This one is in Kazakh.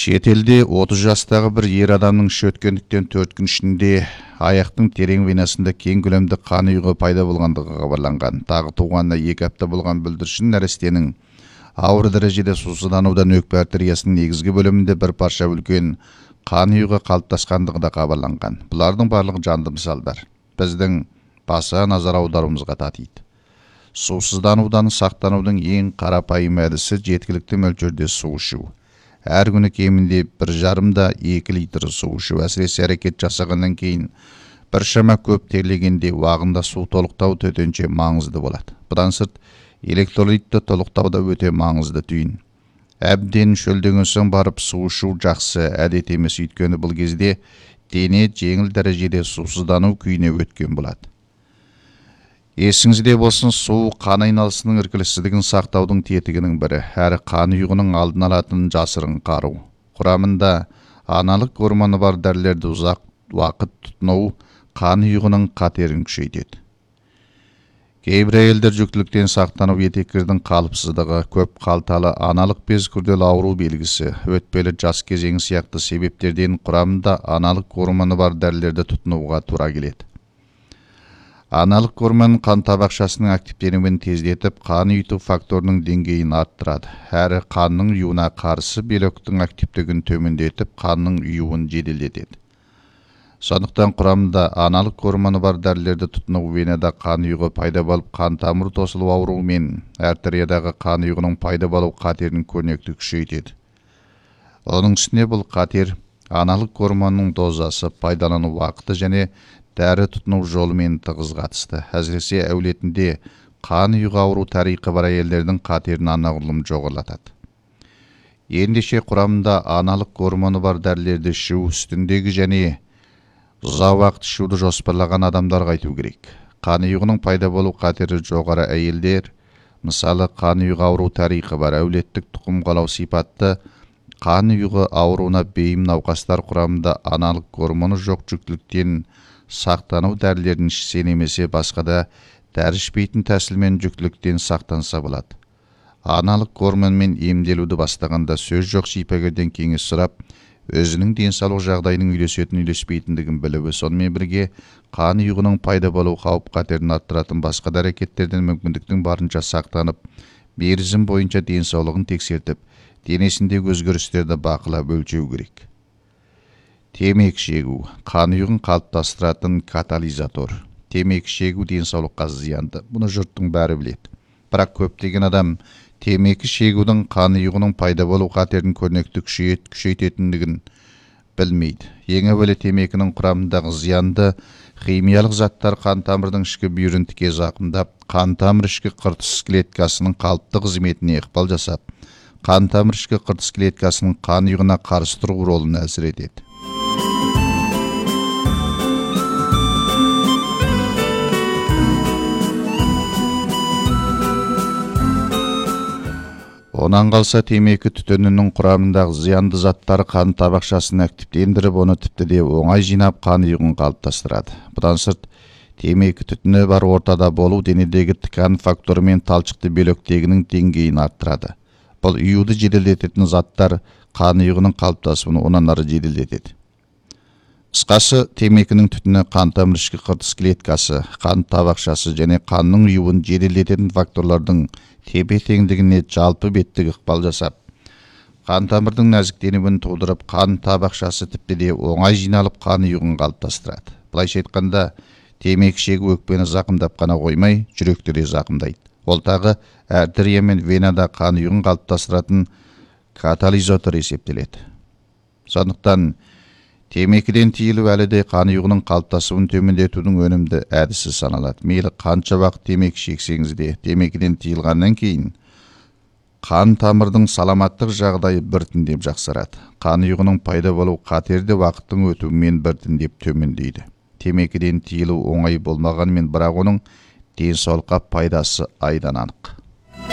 Шетелде 30 жастағы бір ер адамның шөткендіктен 4 күн ішінде аяқтың терең венасында кең көлемді қан ұйығы пайда болғандығы хабарланған. Тағы туғанына 2 апта болған бүлдіршін нәрестенің ауыр дәрежеде сусызданудан өкпе артериясының негізгі бөлімінде бір парша үлкен қан ұйығы қалыптасқандығы да хабарланған. Бұлардың барлығы жанды мысалдар. Біздің баса назар аударуымызға татиды. Сусызданудан сақтанудың ең қарапайым әдісі жеткілікті мөлшерде су ішу. Әр күні кемінде 1,5-2 литр су ішу. Әсіресе әрекет жасағаннан кейін біршама көп терлегенде уағында су толықтау төтенше маңызды болады. Бұдан сырт электролитті толықтау да өте маңызды түйін. Әбден шөлдеген соң барып су ішу жақсы әдет емес, өйткені бұл кезде дене жеңіл дәрежеде сусыздану күйіне өткен болады. Есіңізде болсын, су қан айналысының іркіліссіздігін сақтаудың тетігінің бірі, әрі қан ұйығының алдын алатын жасырын қару. Құрамында аналық гормоны бар дәрілерді ұзақ уақыт тұтыну қан ұйығының қатерін күшейтеді. Кейбір әйелдер жүктіліктен сақтану етеккірдің қалыпсыздығы, көп қалталы аналық без күрделі ауру белгісі, өтпелі жас кезеңі сияқты себептерден құрамында аналық гормоны бар дәрілерді тұтынуға тура келеді. Аналық гормон қан табақшасының активтенуін тездетіп, қан ұйыту факторының деңгейін арттырады. Әрі қанның ұюына қарсы белоктың активтігін төмендетіп, қанның ұюын жеделдетеді. Сондықтан құрамында аналық гормоны бар дәрілерді тұтыну венада қан ұйығы пайда болып, қан тамыр тосылу ауруы мен артериядағы қан ұйығының пайда болу қатерін көрнекті күшейтеді. Оның үстіне бұл қатер аналық гормонның дозасы, пайдалану уақыты және дәрі тұтыну жолымен тығыз қатысты. Әсіресе әулетінде қан ұйығы ауру тарихы бар әйелдердің қатерін анағұрлым жоғарылатады. Ендеше құрамында аналық гормоны бар дәрілерді ішу үстіндегі және ұзақ уақыт ішуді жоспарлаған адамдарға айту керек. Қан ұйығының пайда болу қатері жоғары әйелдер, мысалы қан ұйығы ауру тарихы бар әулеттік тұқым қуалау сипатты қан ұйығы ауруына бейім науқастар құрамында аналық гормоны жоқ жүктіліктен сақтану дәрілерін ішсе немесе басқа да дәрі ішпейтін тәсілмен жүктіліктен сақтанса болады. Аналық гормонмен емделуді бастағанда сөз жоқ шипагерден кеңес сұрап, өзінің денсаулық жағдайының үйлеспейтіндігін білуі, сонымен бірге қан ұйығының пайда болу қауіп қатерін арттыратын басқа да әрекеттерден мүмкіндіктің барынша сақтанып, мерзім бойынша денсаулығын тексертіп, денесіндегі өзгерістерді бақылап өлшеу керек. Темекі шегу, қан ұйығын қалыптастыратын катализатор. Темекі шегу денсаулыққа зиянды. Бұны жұрттың бәрі біледі. Бірақ көптеген адам темекі шегудің қан ұйығының пайда болу қатерін көрнекті күшейтетіндігін білмейді. Ең әуелі темекінің құрамындағы зиянды химиялық заттар қан тамырдың ішкі бүйірін тіке зақымдап, қан тамыр ішкі қыртыс клеткасының қалыпты қызметіне ықпал жасап, қан тамыр ішкі қыртыс клеткасының қан ұйығына қарсы тұру ролын әсер етеді. Онан қалса темекі түтінінің құрамындағы зиянды заттар қан табақшасын активтендіріп, оны тіпті де оңай жинап қан ұйығын қалыптастырады. Бұдан сырт темекі түтіні бар ортада болу денедегі тікан факторы мен талшықты белоктегінің деңгейін арттырады. Бұл ұюды жеделдететін заттар қан ұйығының қалыптасуын онан ары жеделдетеді. Қысқасы, темекінің түтіні қан тамыр ішкі қыртыс клеткасы, қан табақшасы және қанның ұюын жеделдететін факторлардың тепе-теңдігіне жалпы беттік ықпал жасап, қан тамырдың нәзіктенуін тудырып, қан табақшасы тіпті де оңай жиналып қан ұйығын қалыптастырады. Былайша айтқанда, темекі шегу өкпені зақымдап қана қоймай, жүректі де зақымдайды. Ол тағы артерия мен венада қан ұйығын қалыптастыратын катализатор есептеледі. Сондықтан темекіден тиілу әлі де қан ұйығының қалыптасуын төмендетудің өнімді әдісі саналады. Мейлі қанша уақыт темекі шексеңіз де, темекіден тиылғаннан кейін қан тамырдың саламаттық жағдайы біртіндеп жақсарады. Қан ұйығының пайда болу қатерді уақыттың өтуімен біртіндеп төмендейді. Темекіден тиілу оңай болмағанмен, бірақ оның денсаулыққа пайдасы айдан анық.